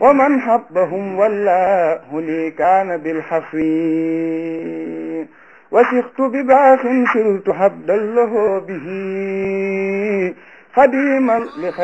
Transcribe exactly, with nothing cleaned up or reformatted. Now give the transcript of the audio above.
ومن حبهم والله لي كان بالحفي وثقت بباس سرت حبدا له به خديما